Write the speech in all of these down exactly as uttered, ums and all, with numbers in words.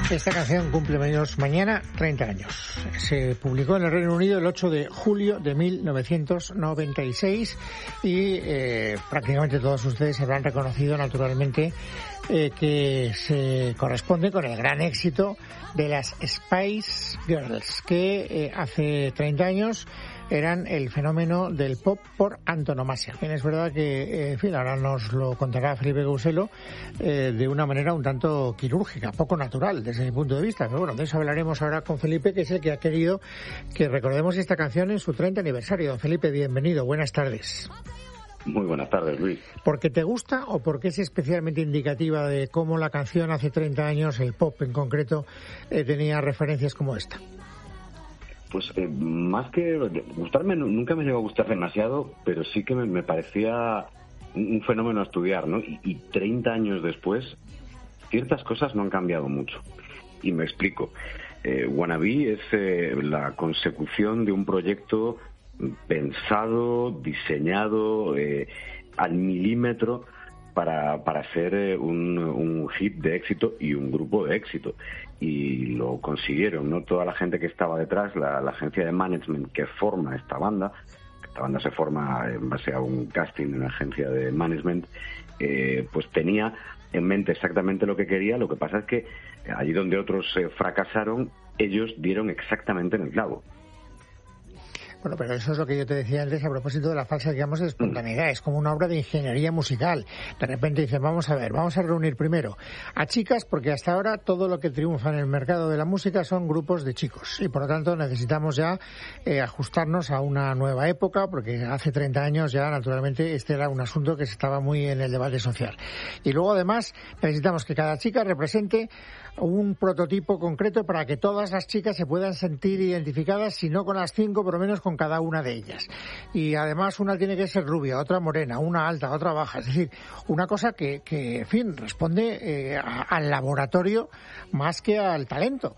Esta canción cumple años mañana, treinta años. Se publicó en el Reino Unido el ocho de julio de mil novecientos noventa y seis y eh, prácticamente todos ustedes habrán reconocido naturalmente eh, que se corresponde con el gran éxito de las Spice Girls, que eh, hace treinta años eran el fenómeno del pop por antonomasia. Bien, es verdad que, eh, en fin, ahora nos lo contará Felipe Gouselo eh, de una manera un tanto quirúrgica, poco natural desde mi punto de vista. Pero bueno, de eso hablaremos ahora con Felipe, que es el que ha querido que recordemos esta canción en su treinta aniversario. Don Felipe, bienvenido, buenas tardes. Muy buenas tardes, Luis. ¿Por qué te gusta o porque es especialmente indicativa de cómo la canción hace treinta años, el pop en concreto, eh, tenía referencias como esta? Pues eh, más que gustarme, nunca me llegó a gustar demasiado, pero sí que me, me parecía un fenómeno a estudiar, ¿no? Y, y treinta años después, ciertas cosas no han cambiado mucho. Y me explico. Eh, Wannabe es eh, la consecución de un proyecto pensado, diseñado eh, al milímetro para, para ser eh, un, un hit de éxito y un grupo de éxito. Y lo consiguieron, ¿no? Toda la gente que estaba detrás, la, la agencia de management que forma esta banda, esta banda se forma en base a un casting en una agencia de management, eh, pues tenía en mente exactamente lo que quería. Lo que pasa es que allí donde otros eh, fracasaron, ellos dieron exactamente en el clavo. Bueno, pero eso es lo que yo te decía antes a propósito de la falsa, digamos, de espontaneidad. Es como una obra de ingeniería musical. De repente dicen, vamos a ver, vamos a reunir primero a chicas, porque hasta ahora todo lo que triunfa en el mercado de la música son grupos de chicos. Y por lo tanto necesitamos ya eh, ajustarnos a una nueva época, porque hace treinta años ya, naturalmente, este era un asunto que estaba muy en el debate social. Y luego, además, necesitamos que cada chica represente un prototipo concreto para que todas las chicas se puedan sentir identificadas, si no con las cinco, por lo menos con cada una de ellas. Y además una tiene que ser rubia, otra morena, una alta, otra baja. Es decir, una cosa que, que en fin, responde eh, a, al laboratorio más que al talento.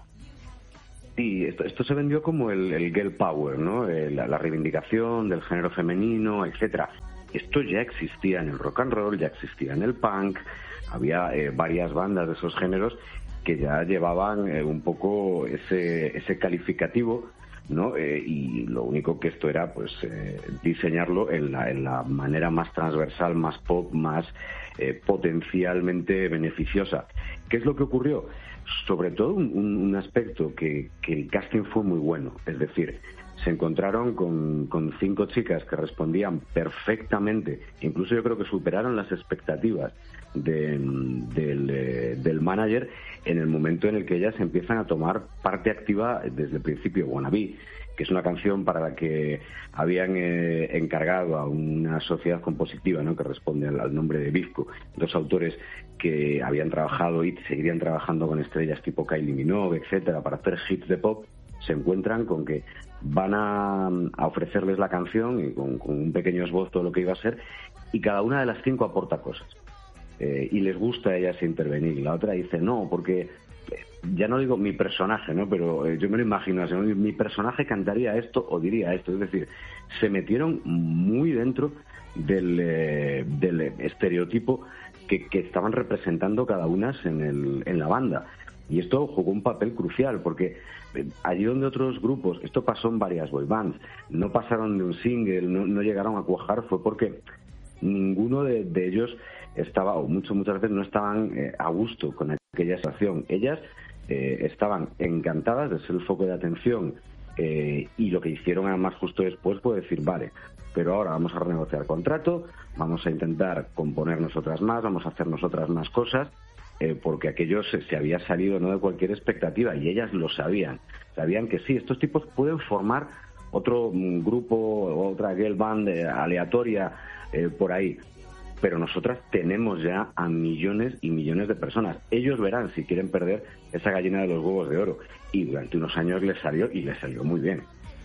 Sí, esto, esto se vendió como el, el girl power, ¿no? Eh, la, la reivindicación del género femenino, etcétera. Esto ya existía en el rock and roll, ya existía en el punk, había eh, varias bandas de esos géneros que ya llevaban eh, un poco ese, ese calificativo, ¿no? Eh, y lo único que esto era, pues, eh, diseñarlo en la, en la manera más transversal, más pop, más eh, potencialmente beneficiosa. ¿Qué es lo que ocurrió? Sobre todo un, un aspecto que, que el casting fue muy bueno, es decir, se encontraron con, con cinco chicas que respondían perfectamente, incluso yo creo que superaron las expectativas de, del, eh, del manager en el momento en el que ellas empiezan a tomar parte activa desde el principio. Wannabe, que es una canción para la que habían eh, encargado a una sociedad compositiva, ¿no?, que responde al, al nombre de Bizco, dos autores que habían trabajado y seguirían trabajando con estrellas tipo Kylie Minogue, etcétera, para hacer hits de pop. Se encuentran con que van a, a ofrecerles la canción y con, con un pequeño esbozo de lo que iba a ser, y cada una de las cinco aporta cosas. Eh, y les gusta a ellas intervenir. La otra dice, no, porque, eh, ya no digo mi personaje, ¿no?, pero eh, yo me lo imagino así, ¿no? Mi personaje cantaría esto o diría esto. Es decir, se metieron muy dentro del, eh, del estereotipo que, que estaban representando cada una en, el, en la banda. Y esto jugó un papel crucial, porque allí donde otros grupos, esto pasó en varias boy bands, no pasaron de un single, no, no llegaron a cuajar, fue porque ninguno de, de ellos estaba, o mucho, muchas veces no estaban eh, a gusto con aquella situación. Ellas eh, estaban encantadas de ser el foco de atención, eh, y lo que hicieron además justo después fue decir, vale, pero ahora vamos a renegociar contrato, vamos a intentar componer nosotras más, vamos a hacer nosotras más cosas, Eh, porque aquello se, se había salido no de cualquier expectativa, y ellas lo sabían. Sabían que sí, estos tipos pueden formar otro um, grupo, otra girl band eh, aleatoria eh, por ahí, pero nosotras tenemos ya a millones y millones de personas. Ellos verán si quieren perder esa gallina de los huevos de oro, y durante unos años les salió, y les salió muy bien.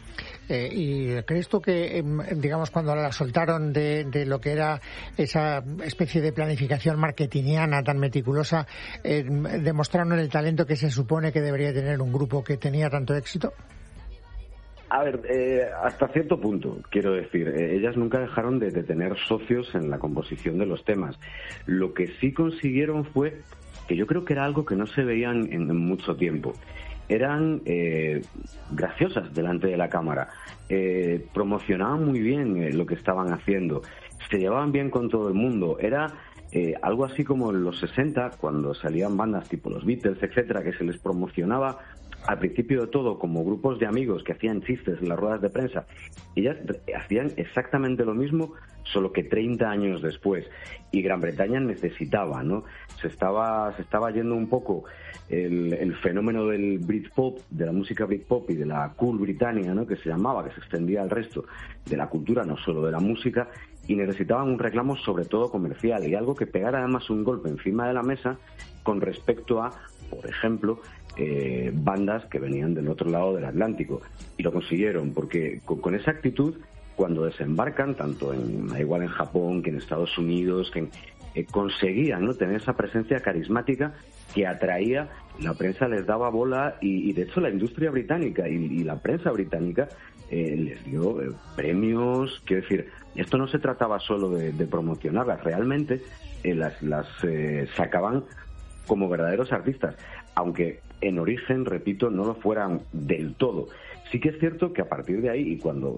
Eh, ¿Y crees tú que, digamos, cuando la soltaron de, de lo que era esa especie de planificación marketingiana tan meticulosa, eh, demostraron el talento que se supone que debería tener un grupo que tenía tanto éxito? A ver, eh, hasta cierto punto, quiero decir, eh, ellas nunca dejaron de, de tener socios en la composición de los temas. Lo que sí consiguieron fue, que yo creo que era algo que no se veían en, en mucho tiempo, eran eh, graciosas delante de la cámara, eh, promocionaban muy bien eh, lo que estaban haciendo, se llevaban bien con todo el mundo, era eh, algo así como en los sesenta, cuando salían bandas tipo los Beatles, etcétera, que se les promocionaba al principio de todo como grupos de amigos que hacían chistes en las ruedas de prensa. Ellas hacían exactamente lo mismo, solo que treinta años después. Y Gran Bretaña necesitaba, ¿no? Se estaba, se estaba yendo un poco el, el fenómeno del Britpop, de la música Britpop y de la cool británica, ¿no? Que se llamaba, que se extendía al resto de la cultura, no solo de la música, y necesitaban un reclamo sobre todo comercial y algo que pegara además un golpe encima de la mesa con respecto a, por ejemplo, Eh, bandas que venían del otro lado del Atlántico, y lo consiguieron porque con, con esa actitud, cuando desembarcan tanto en, da igual en Japón que en Estados Unidos, que en, eh, conseguían, ¿no?, tener esa presencia carismática que atraía, la prensa les daba bola y, y de hecho la industria británica y, y la prensa británica eh, les dio eh, premios. Quiero decir, esto no se trataba solo de, de promocionarlas, realmente eh, las, las eh, sacaban como verdaderos artistas, aunque en origen, repito, no lo fueran del todo. Sí que es cierto que a partir de ahí, y cuando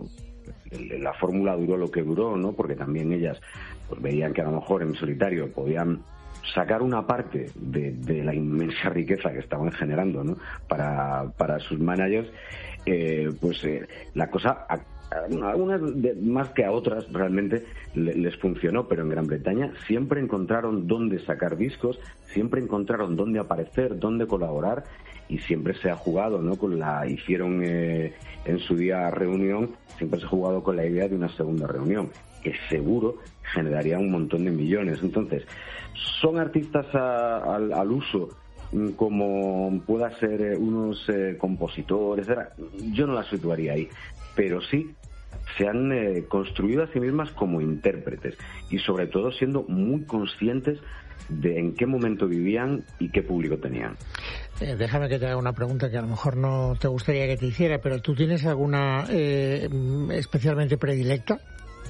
la fórmula duró lo que duró, ¿no?, porque también ellas pues veían que a lo mejor en solitario podían sacar una parte de, de la inmensa riqueza que estaban generando, ¿no?, para, para sus managers, eh, pues eh, la cosa, a, a algunas de, más que a otras realmente le, les funcionó, pero en Gran Bretaña siempre encontraron dónde sacar discos, siempre encontraron dónde aparecer, dónde colaborar, y siempre se ha jugado, ¿no?, con la, hicieron eh, en su día reunión, siempre se ha jugado con la idea de una segunda reunión, que seguro generaría un montón de millones. Entonces, son artistas a, al, al uso como pueda ser eh, unos eh, compositores, etcétera. Yo no las situaría ahí, pero sí se han eh, construido a sí mismas como intérpretes y sobre todo siendo muy conscientes de en qué momento vivían y qué público tenían. Eh, déjame que te haga una pregunta que a lo mejor no te gustaría que te hiciera, pero ¿tú tienes alguna eh, especialmente predilecta?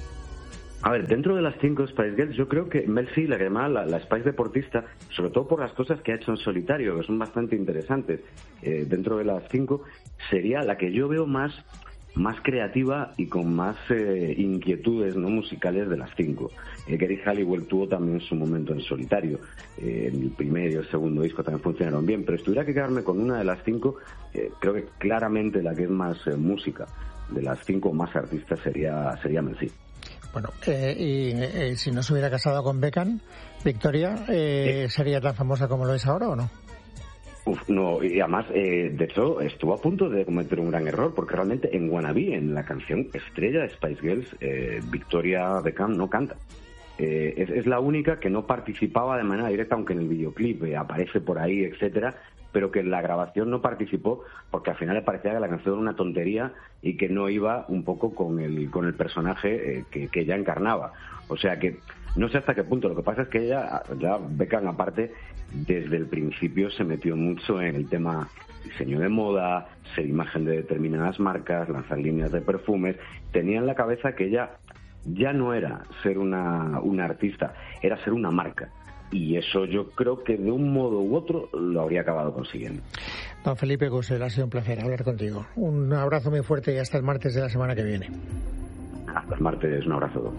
A ver, dentro de las cinco Spice Girls, yo creo que Mel C, la que llamaba la, la Spice deportista, sobre todo por las cosas que ha hecho en solitario, que son bastante interesantes, eh, dentro de las cinco, sería la que yo veo más más creativa y con más eh, inquietudes no musicales de las cinco. Eh, Geri Halliwell tuvo también su momento en solitario. Eh, el primer y el segundo disco también funcionaron bien, pero si tuviera que quedarme con una de las cinco, eh, creo que claramente la que es más eh, música de las cinco más artistas sería sería Mel C. Bueno, eh, y eh, si no se hubiera casado con Beckham, Victoria, eh, sí. ¿sería tan famosa como lo es ahora o no? Uf, no, y además, eh, de hecho, estuvo a punto de cometer un gran error, porque realmente en Wannabe, en la canción estrella de Spice Girls, eh, Victoria Beckham no canta. Eh, es, es la única que no participaba de manera directa, aunque en el videoclip eh, aparece por ahí, etcétera, pero que en la grabación no participó porque al final le parecía que la canción era una tontería y que no iba un poco con el con el personaje eh, que, que ella encarnaba. O sea que no sé hasta qué punto. Lo que pasa es que ella, ya Beckham aparte, desde el principio se metió mucho en el tema diseño de moda, ser imagen de determinadas marcas, lanzar líneas de perfumes. Tenía en la cabeza que ella ya no era ser una, una artista, era ser una marca. Y eso yo creo que de un modo u otro lo habría acabado consiguiendo. Don Felipe Gusel, ha sido un placer hablar contigo. Un abrazo muy fuerte y hasta el martes de la semana que viene. Hasta el martes, un abrazo.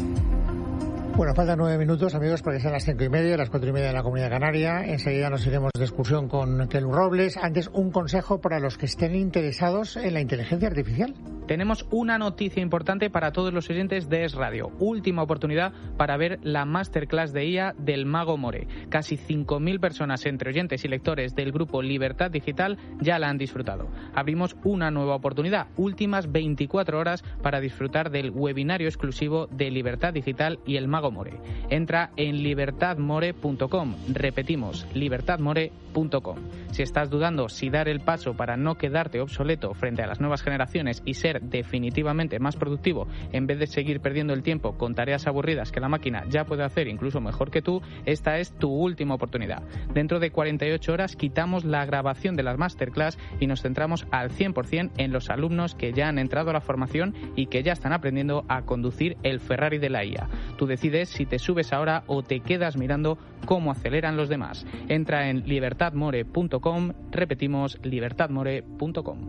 Bueno, faltan nueve minutos, amigos, para que sean las cinco y media, las cuatro y media en la Comunidad Canaria. Enseguida nos iremos de excursión con Kelu Robles. Antes, un consejo para los que estén interesados en la inteligencia artificial. Tenemos una noticia importante para todos los oyentes de Es Radio. Última oportunidad para ver la masterclass de I A del Mago More. Casi cinco mil personas entre oyentes y lectores del grupo Libertad Digital ya la han disfrutado. Abrimos una nueva oportunidad, últimas veinticuatro horas para disfrutar del webinario exclusivo de Libertad Digital y el Mago More. Entra en libertad more punto com. Repetimos, libertad more punto com. Si estás dudando si dar el paso para no quedarte obsoleto frente a las nuevas generaciones y ser ser definitivamente más productivo, en vez de seguir perdiendo el tiempo con tareas aburridas que la máquina ya puede hacer incluso mejor que tú, esta es tu última oportunidad. Dentro de cuarenta y ocho horas quitamos la grabación de las masterclass y nos centramos al cien por ciento en los alumnos que ya han entrado a la formación y que ya están aprendiendo a conducir el Ferrari de la I A. Tú decides si te subes ahora o te quedas mirando cómo aceleran los demás. Entra en libertad more punto com, repetimos, libertad more punto com.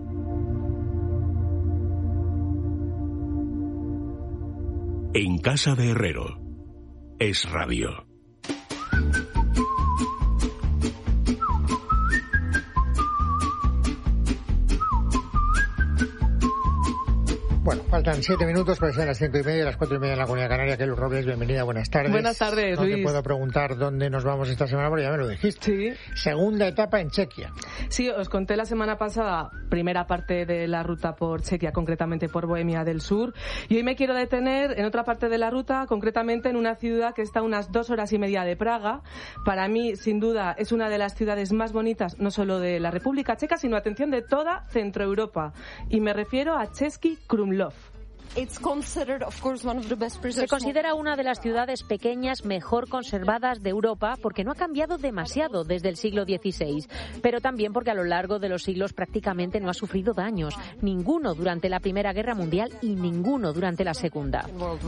En casa de Herrero, Es Radio. Bueno, faltan siete minutos para ser las cinco y media, las cuatro y media en la Comunidad Canaria. Kelly Robles, bienvenida, buenas tardes. Buenas tardes, No Luis. te puedo preguntar dónde nos vamos esta semana, porque ya me lo dijiste. Sí. Segunda etapa en Chequia. Sí, os conté la semana pasada, primera parte de la ruta por Chequia, concretamente por Bohemia del Sur. Y hoy me quiero detener en otra parte de la ruta, concretamente en una ciudad que está a unas dos horas y media de Praga. Para mí, sin duda, es una de las ciudades más bonitas, no solo de la República Checa, sino, atención, de toda Centroeuropa. Y me refiero a Český Krumlov. Se considera una de las ciudades pequeñas mejor conservadas de Europa porque no ha cambiado demasiado desde el siglo dieciséis, pero también porque a lo largo de los siglos prácticamente no ha sufrido daños, ninguno durante la Primera Guerra Mundial y ninguno durante la Segunda.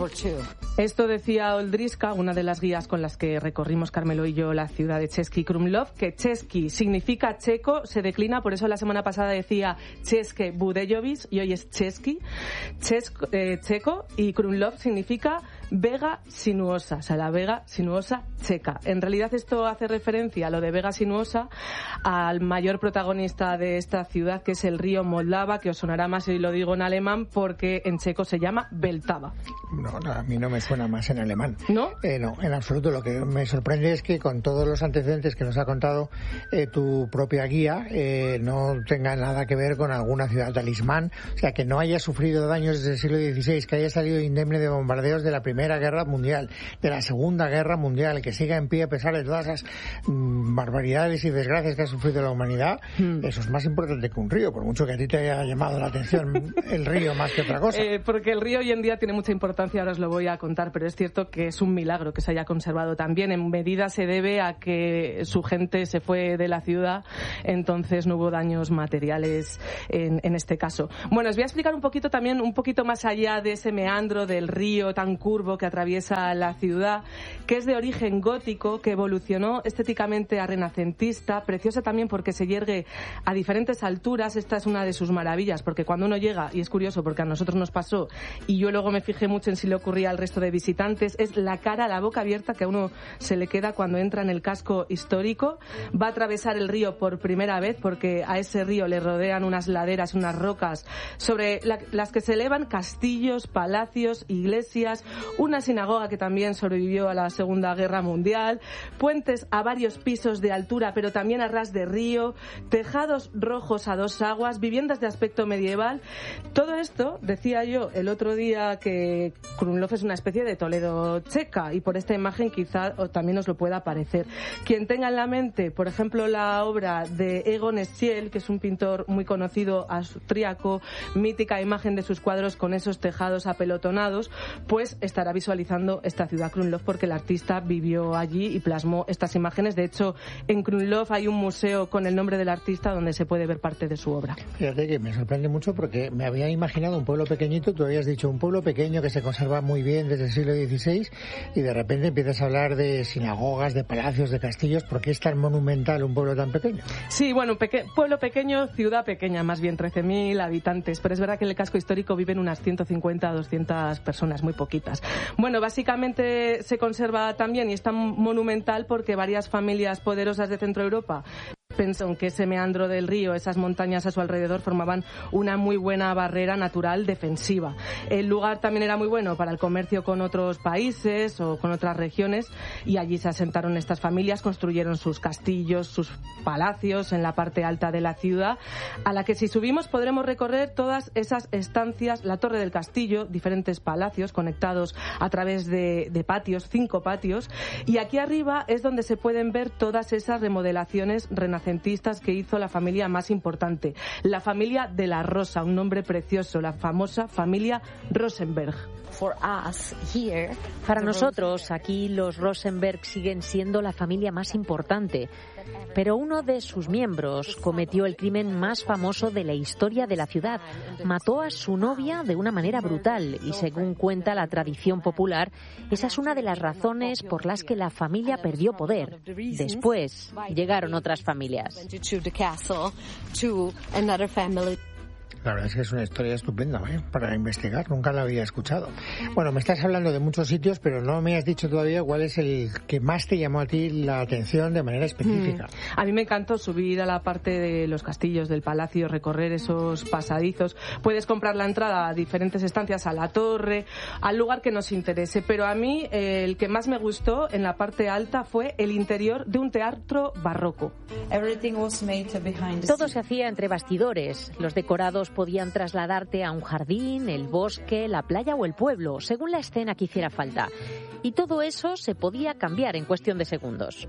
Esto decía Oldriska, una de las guías con las que recorrimos Carmelo y yo la ciudad de Český Krumlov, que Český significa checo, se declina, por eso la semana pasada decía České Budějovice y hoy es Český. Česko, eh, checo, y Krumlov significa vega sinuosa, o sea, la vega sinuosa checa. En realidad esto hace referencia a lo de vega sinuosa al mayor protagonista de esta ciudad, que es el río Moldava, que os sonará más si lo digo en alemán, porque en checo se llama Vltava. No, no, a mí no me suena más en alemán. ¿No? Eh, no, en absoluto. Lo que me sorprende es que con todos los antecedentes que nos ha contado eh, tu propia guía, eh, no tenga nada que ver con alguna ciudad talismán, o sea, que no haya sufrido daños desde el siglo dieciséis, que haya salido indemne de bombardeos de la Primera Guerra Mundial, de la Segunda Guerra Mundial, que siga en pie a pesar de todas esas mm, barbaridades y desgracias que ha sufrido la humanidad. Mm. Eso es más importante que un río, por mucho que a ti te haya llamado la atención el río más que otra cosa. Eh, porque el río hoy en día tiene mucha importancia, ahora os lo voy a contar, pero es cierto que es un milagro que se haya conservado también. En medida se debe a que su gente se fue de la ciudad, entonces no hubo daños materiales en, en este caso. Bueno, os voy a explicar un poquito también, un poquito más allá de ese meandro del río tan curvo que atraviesa la ciudad, que es de origen gótico, que evolucionó estéticamente a renacentista, preciosa también porque se yergue a diferentes alturas. Esta es una de sus maravillas, porque cuando uno llega, y es curioso porque a nosotros nos pasó, y yo luego me fijé mucho en si le ocurría al resto de visitantes, es la cara, la boca abierta que a uno se le queda cuando entra en el casco histórico. Va a atravesar el río por primera vez, porque a ese río le rodean unas laderas, unas rocas, sobre la, las que se elevan castillos, palacios, iglesias, una sinagoga que también sobrevivió a la Segunda Guerra Mundial, puentes a varios pisos de altura pero también a ras de río, tejados rojos a dos aguas, viviendas de aspecto medieval. Todo esto, decía yo el otro día, que Krumlov es una especie de Toledo checa, y por esta imagen quizá también os lo pueda parecer. Quien tenga en la mente, por ejemplo, la obra de Egon Schiele, que es un pintor muy conocido austríaco, mítica imagen de sus cuadros con esos tejados apelotonados, pues estará visualizando esta ciudad Krumlov, porque el artista vivió allí y plasmó estas imágenes. De hecho, en Krumlov hay un museo con el nombre del artista donde se puede ver parte de su obra. Fíjate que me sorprende mucho porque me había imaginado un pueblo pequeñito, tú habías dicho un pueblo pequeño que se conserva muy bien desde el siglo dieciséis, y de repente empiezas a hablar de sinagogas, de palacios, de castillos. ¿Por qué es tan monumental un pueblo tan pequeño? Sí, bueno, peque- pueblo pequeño, ciudad pequeña, más bien trece mil habitantes, pero es verdad que en el casco histórico viven unas ciento cincuenta a doscientas personas, muy poquitas. Bueno, básicamente se conserva también y es tan monumental porque varias familias poderosas de Centroeuropa pensaron que ese meandro del río, esas montañas a su alrededor, formaban una muy buena barrera natural defensiva. El lugar también era muy bueno para el comercio con otros países o con otras regiones, y allí se asentaron estas familias, construyeron sus castillos, sus palacios en la parte alta de la ciudad, a la que si subimos podremos recorrer todas esas estancias, la torre del castillo, diferentes palacios conectados a través de, de patios, cinco patios, y aquí arriba es donde se pueden ver todas esas remodelaciones renacentistas renacentistas que hizo la familia más importante, la familia de la Rosa, un nombre precioso, la famosa familia Rosenberg. Para nosotros, aquí los Rosenberg siguen siendo la familia más importante, pero uno de sus miembros cometió el crimen más famoso de la historia de la ciudad. Mató a su novia de una manera brutal y, según cuenta la tradición popular, esa es una de las razones por las que la familia perdió poder. Después llegaron otras familias. La verdad es que es una historia estupenda, ¿eh? Para investigar, nunca la había escuchado. Bueno, me estás hablando de muchos sitios, pero no me has dicho todavía cuál es el que más te llamó a ti la atención de manera específica. Mm. A mí me encantó subir a la parte de los castillos del palacio, recorrer esos pasadizos. Puedes comprar la entrada a diferentes estancias, a la torre, al lugar que nos interese, pero a mí eh, el que más me gustó en la parte alta fue el interior de un teatro barroco. Todo se hacía entre bastidores. Los decorados podían trasladarte a un jardín, el bosque, la playa o el pueblo, según la escena que hiciera falta. Y todo eso se podía cambiar en cuestión de segundos.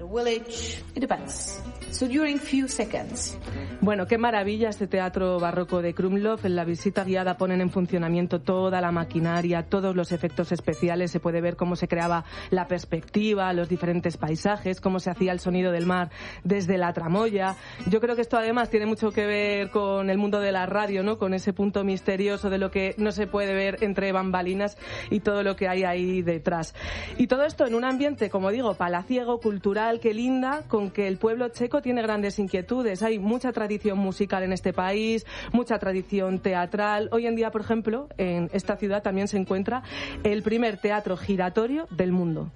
Bueno, qué maravilla este teatro barroco de Krumlov. En la visita guiada ponen en funcionamiento toda la maquinaria, todos los efectos especiales. Se puede ver cómo se creaba la perspectiva, los diferentes paisajes, cómo se hacía el sonido del mar desde la tramoya. Yo creo que esto además tiene mucho que ver con el mundo de la radio, ¿no? Con ese punto misterioso de lo que no se puede ver entre bambalinas y todo lo que hay ahí detrás. Y todo esto en un ambiente, como digo, palaciego, cultural, que linda, con que el pueblo checo tiene grandes inquietudes. Hay mucha tradición musical en este país, mucha tradición teatral. Hoy en día, por ejemplo, en esta ciudad también se encuentra el primer teatro giratorio del mundo.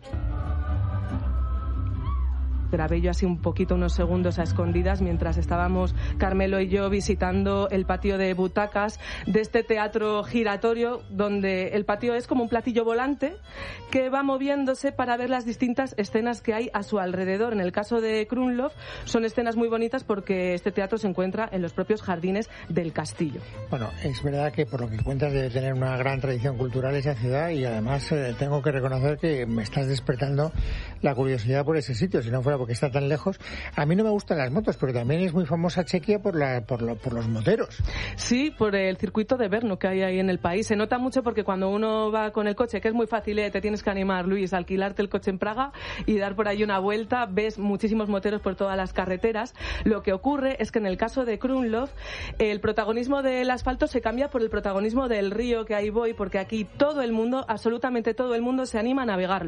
Grabé yo así un poquito, unos segundos a escondidas, mientras estábamos Carmelo y yo visitando el patio de butacas de este teatro giratorio, donde el patio es como un platillo volante que va moviéndose para ver las distintas escenas que hay a su alrededor. En el caso de Krumlov son escenas muy bonitas porque este teatro se encuentra en los propios jardines del castillo. Bueno, es verdad que por lo que cuentas debe tener una gran tradición cultural esa ciudad, y además eh, tengo que reconocer que me estás despertando la curiosidad por ese sitio, si no fuera porque está tan lejos. A mí no me gustan las motos, pero también es muy famosa Chequia por la por, lo, por los moteros. Sí, por el circuito de Brno que hay ahí en el país. Se nota mucho porque cuando uno va con el coche, que es muy fácil, ¿eh? Te tienes que animar, Luis, a alquilarte el coche en Praga y dar por ahí una vuelta. Ves muchísimos moteros por todas las carreteras. Lo que ocurre es que en el caso de Krumlov, el protagonismo del asfalto se cambia por el protagonismo del río, que ahí voy, porque aquí todo el mundo, absolutamente todo el mundo, se anima a navegarlo.